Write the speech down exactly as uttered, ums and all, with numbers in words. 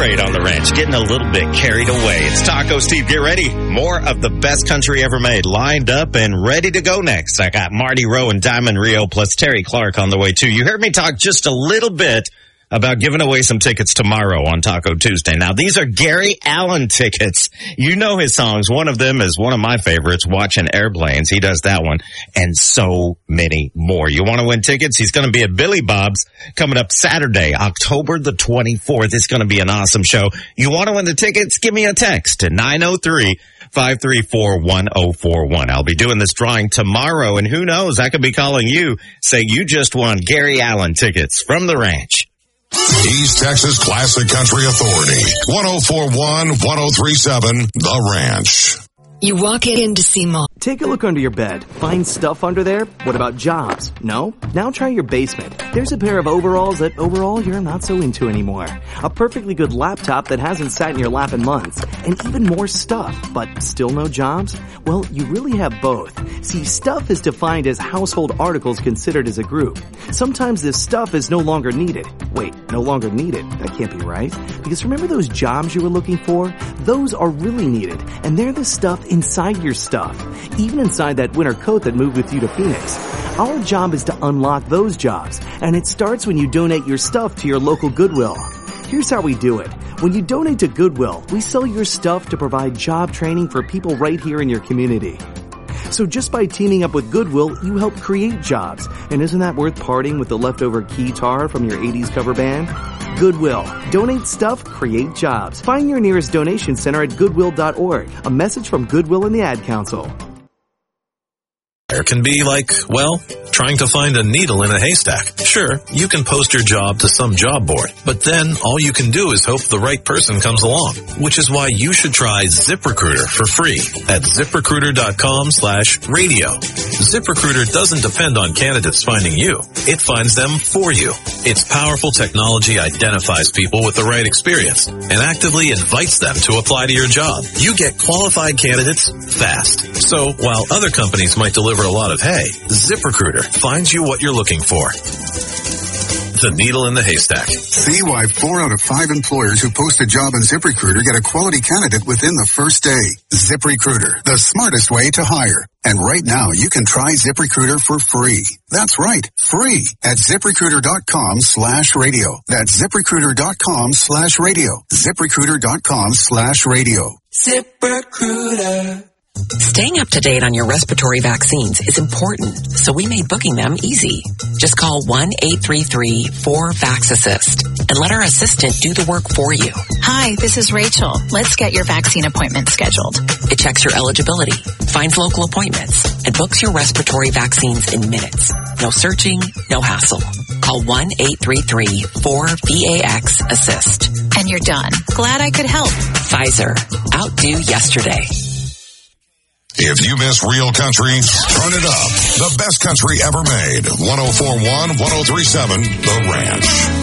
straight on the ranch, getting a little bit carried away. It's Taco Steve. Get ready. More of the best country ever made lined up and ready to go next. I got Marty Rowe and Diamond Rio plus Terry Clark on the way too. You heard me talk just a little bit about giving away some tickets tomorrow on Taco Tuesday. Now, these are Gary Allan tickets. You know his songs. One of them is one of my favorites, Watching Airplanes. He does that one, and so many more. You want to win tickets? He's going to be at Billy Bob's coming up Saturday, October the twenty-fourth. It's going to be an awesome show. You want to win the tickets? Give me a text to nine oh three, five three four, one oh four one. I'll be doing this drawing tomorrow, and who knows, I could be calling you saying you just won Gary Allan tickets from the ranch. East Texas Classic Country Authority. one oh four one, one oh three seven, The Ranch. You walk in to see Mom. Take a look under your bed. Find stuff under there? What about jobs? No? Now try your basement. There's a pair of overalls that overall you're not so into anymore. A perfectly good laptop that hasn't sat in your lap in months. And even more stuff, but still no jobs? Well, you really have both. See, stuff is defined as household articles considered as a group. Sometimes this stuff is no longer needed. Wait, no longer needed? That can't be right. Because remember those jobs you were looking for? Those are really needed. And they're the stuff inside your stuff. Even inside that winter coat that moved with you to Phoenix. Our job is to unlock those jobs, and it starts when you donate your stuff to your local Goodwill. Here's how we do it. When you donate to Goodwill, we sell your stuff to provide job training for people right here in your community. So just by teaming up with Goodwill, you help create jobs. And isn't that worth parting with the leftover keytar from your eighties cover band? Goodwill. Donate stuff, create jobs. Find your nearest donation center at goodwill dot org. A message from Goodwill and the Ad Council. There can be like, well, trying to find a needle in a haystack. Sure, you can post your job to some job board, but then all you can do is hope the right person comes along, which is why you should try ZipRecruiter for free at ZipRecruiter.com slash radio. ZipRecruiter doesn't depend on candidates finding you. It finds them for you. Its powerful technology identifies people with the right experience and actively invites them to apply to your job. You get qualified candidates fast. So while other companies might deliver a lot of hay, ZipRecruiter finds you what you're looking for. The needle in the haystack. See why four out of five employers who post a job on ZipRecruiter get a quality candidate within the first day. ZipRecruiter, the smartest way to hire. And right now, you can try ZipRecruiter for free. That's right, free at ZipRecruiter.com slash radio. That's ZipRecruiter.com slash radio. ZipRecruiter.com slash radio. ZipRecruiter. Staying up to date on your respiratory vaccines is important, so we made booking them easy. Just call one eight three three, four, VAX-ASSIST and let our assistant do the work for you. Hi, this is Rachel. Let's get your vaccine appointment scheduled. It checks your eligibility, finds local appointments, and books your respiratory vaccines in minutes. No searching, no hassle. Call one eight three three, four, VAX-ASSIST. And you're done. Glad I could help. Pfizer. Outdo yesterday. If you miss real country, turn it up. The best country ever made. one oh four one, one oh three seven, The Ranch.